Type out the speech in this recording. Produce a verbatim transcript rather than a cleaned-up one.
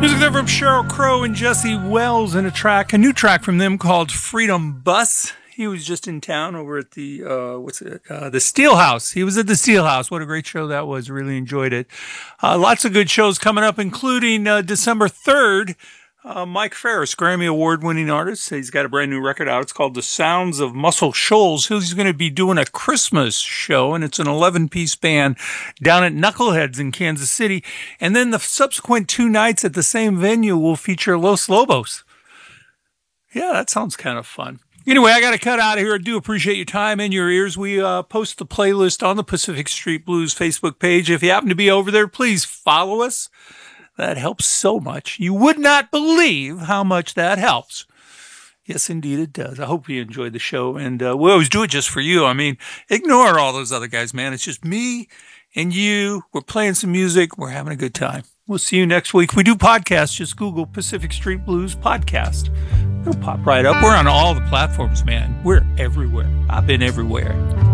Music there from Sheryl Crow and Jesse Wells in a track, a new track from them called Freedom Bus. He was just in town over at the, uh, what's it, uh, the Steel House. He was at the Steel House. What a great show that was. Really enjoyed it. Uh, lots of good shows coming up, including uh, December third. Uh, Mike Ferris, Grammy Award-winning artist. He's got a brand new record out. It's called The Sounds of Muscle Shoals. He's going to be doing a Christmas show, and it's an eleven-piece band down at Knuckleheads in Kansas City. And then the subsequent two nights at the same venue will feature Los Lobos. Yeah, that sounds kind of fun. Anyway, I got to cut out of here. I do appreciate your time and your ears. We uh, post the playlist on the Pacific Street Blues Facebook page. If you happen to be over there, please follow us. That helps so much. You would not believe how much that helps. Yes, indeed it does. I hope you enjoyed the show, and uh, we always do it just for you. I mean, ignore all those other guys, man. It's just me and you. We're playing some music. We're having a good time. We'll see you next week. We do podcasts. Just Google Pacific Street Blues Podcast. It'll pop right up. We're on all the platforms, man. We're everywhere. I've been everywhere.